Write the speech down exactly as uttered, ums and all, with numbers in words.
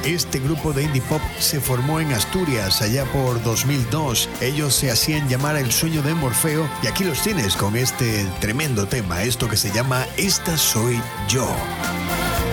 Este grupo de indie pop se formó en Asturias allá por dos mil dos. Ellos se hacían llamar El Sueño de Morfeo y aquí los tienes con este tremendo tema, esto que se llama Esta Soy Yo.